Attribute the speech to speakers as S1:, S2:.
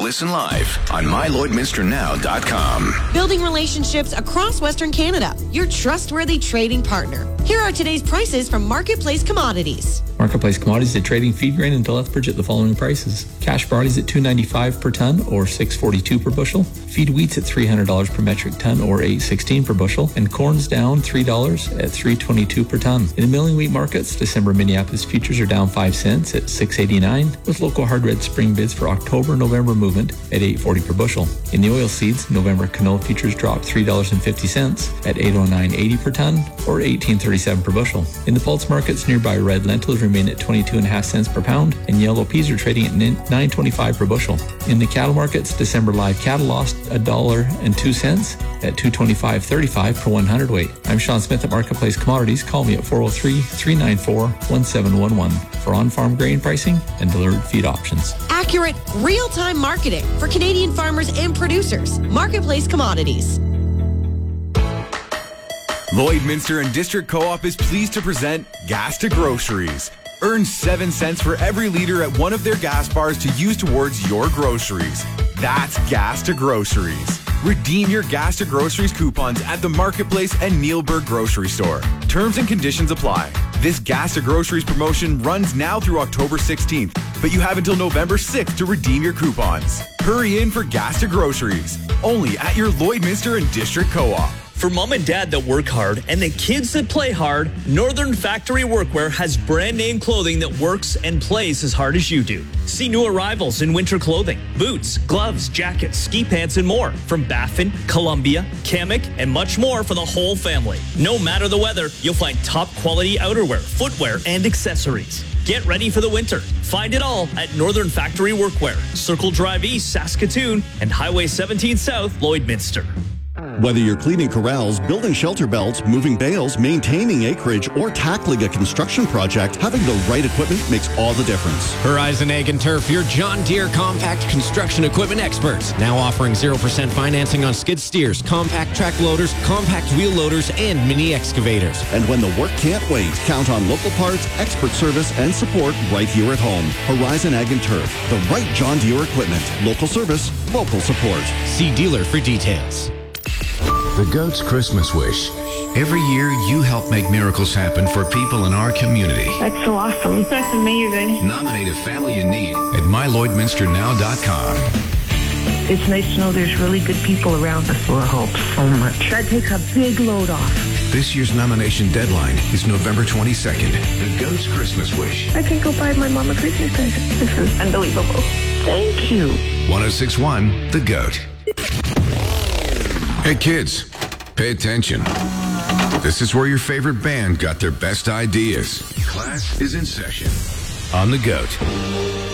S1: Listen live on MyLloydMinsterNow.com.
S2: Building relationships across Western Canada. Your trustworthy trading partner. Here are today's prices from Marketplace Commodities.
S3: Marketplace Commodities at trading feed grain into Lethbridge at the following prices. Cash barley's at $2.95 per ton or $6.42 per bushel. Feed wheat's at $300 per metric ton or $8.16 per bushel. And corn's down $3 at $3.22 per ton. In the milling wheat markets, December Minneapolis futures are down 5 cents at $6.89, with local hard red spring bids for October-November movement at $8.40 per bushel. In the oil seeds, November canola futures dropped $3.50 at $809.80 per ton or $18.37 per bushel. In the pulse markets, nearby red lentils remain at 22.5 cents per pound, and yellow peas are trading at $9.25 per bushel. In the cattle markets, December live cattle lost $1.02 at $225.35 per 100 weight. I'm Sean Smith at Marketplace Commodities. Call me at 403-394-1711 for on-farm grain pricing and delivered feed options.
S2: Accurate, real-time marketing for Canadian farmers and producers. Marketplace Commodities.
S4: Lloydminster and District Co-op is pleased to present Gas to Groceries. Earn 7 cents for every liter at one of their gas bars to use towards your groceries. That's Gas to Groceries. Redeem your Gas to Groceries coupons at the Marketplace and Neilburg Grocery Store. Terms and conditions apply. This Gas to Groceries promotion runs now through October 16th, but you have until November 6th to redeem your coupons. Hurry in for Gas to Groceries, only at your Lloydminster and District Co-op.
S5: For mom and dad that work hard and the kids that play hard, Northern Factory Workwear has brand name clothing that works and plays as hard as you do. See new arrivals in winter clothing, boots, gloves, jackets, ski pants, and more from Baffin, Columbia, Kamek, and much more for the whole family. No matter the weather, you'll find top quality outerwear, footwear, and accessories. Get ready for the winter. Find it all at Northern Factory Workwear, Circle Drive East, Saskatoon, and Highway 17 South, Lloydminster.
S6: Whether you're cleaning corrals, building shelter belts, moving bales, maintaining acreage, or tackling a construction project, having the right equipment makes all the difference.
S7: Horizon Ag and Turf, your John Deere compact construction equipment experts. Now offering 0% financing on skid steers, compact track loaders, compact wheel loaders, and mini excavators.
S6: And when the work can't wait, count on local parts, expert service, and support right here at home. Horizon Ag and Turf, the right John Deere equipment. Local service, local support.
S7: See dealer for details.
S8: The Goat's Christmas Wish. Every year, you help make miracles happen for people in our community.
S9: That's so awesome. That's amazing.
S8: Nominate a family in need at MyLloydMinsterNow.com.
S9: It's nice to know there's really good people around us who help so much. That takes a big load off.
S8: This year's nomination deadline is November 22nd. The Goat's Christmas Wish.
S9: I can go buy my mom a Christmas present. This is unbelievable. Thank you.
S8: 1061 The Goat. Hey kids, pay attention. This is where your favorite band got their best ideas. Class is in session on The Goat.